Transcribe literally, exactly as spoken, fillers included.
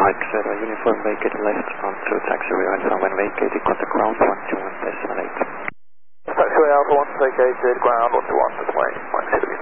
Mike zero, uniform vacated left on through taxiway Alpha one vacated, contact ground one two one decimal eight. Taxiway Alpha one vacated, ground one two one decimal eight, Mike zero.